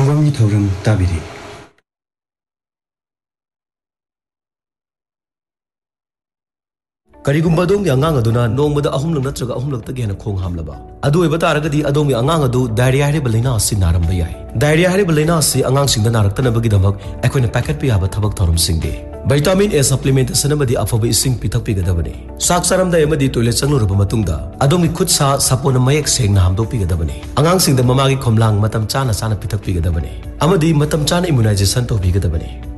ꯈꯨꯡꯒꯪꯒꯤ ꯊꯧꯔꯝ ꯇꯥꯕꯤꯔꯤ꯫ ꯀꯔꯤꯒꯨꯝꯕ ꯑꯗꯣꯝꯒꯤ ꯑꯉꯥꯡ ꯑꯗꯨꯅ ꯅꯣꯡꯃꯗ 3 ꯅꯠꯇ꯭ꯔꯒ 3ꯂꯛꯇꯒꯤ ꯍꯦꯟꯅ ꯈꯣꯡ ꯍꯥꯝꯂꯕ ꯑꯗꯨ ꯑꯣꯏꯕ ꯇꯥꯔꯒꯗꯤ ꯑꯗꯣꯝꯒꯤ ꯑꯉꯥꯡ ꯑꯗꯨ ꯗꯥꯏꯔꯤꯌꯥ ꯍꯥꯏꯔꯤꯕ ꯂꯩꯅꯥ ꯑꯁꯤ ꯅꯥꯔꯝꯕ ꯌꯥꯏ꯫ ꯗꯥꯏꯔꯤꯌꯥ ꯍꯥꯏꯔꯤꯕ ꯂꯩꯅꯥ ꯑꯁꯤ ꯑꯉꯥꯡꯁꯤꯡꯗ ꯅꯥꯔꯛꯇꯅꯕꯒꯤꯗꯃꯛ ꯑꯩꯈꯣꯏꯅ ꯄꯥꯏꯈꯠꯄ ꯌꯥꯕ ꯊꯕꯛ ꯊꯧꯔꯝꯁꯤꯡꯗꯤ ꯚꯤꯇꯥꯃꯤꯟ A ꯁꯞꯄ꯭ꯂꯤꯃꯦꯟꯇꯦꯁꯟ ꯑꯃꯗꯤ ꯑꯐꯕ ꯏꯁꯤꯡ ꯄꯤꯊꯛꯄꯤꯒꯗꯕꯅꯤ꯫ ꯆꯥꯛ ꯆꯥꯔꯝꯗꯥꯏ ꯑꯃꯗꯤ ꯇꯣꯏꯂꯦꯠ ꯆꯪꯂꯨꯔꯕ ꯃꯇꯨꯡꯗ ꯑꯗꯣꯝꯒꯤ ꯈꯨꯠ ꯁꯥ ꯁꯥꯄꯣꯟꯅ ꯃꯌꯦꯛ ꯁꯦꯡꯅ ꯍꯥꯝꯗꯣꯛꯄꯤꯒꯗꯕꯅꯤ꯫ ꯑꯉꯥꯡꯁꯤꯡꯗ ꯃꯃꯥꯒꯤ ꯈꯣꯝꯂꯥꯡ ꯃꯇꯝ ꯆꯥꯅ ꯄꯤꯊꯛꯄꯤꯒꯗꯕꯅꯤ ꯑꯃꯗꯤ ꯃꯇꯝ ꯆꯥꯅ ꯏꯝꯃ꯭ꯌꯨꯅꯥꯏꯖꯦꯁꯟ ꯇꯧꯕꯤꯒꯗꯕꯅꯤ꯫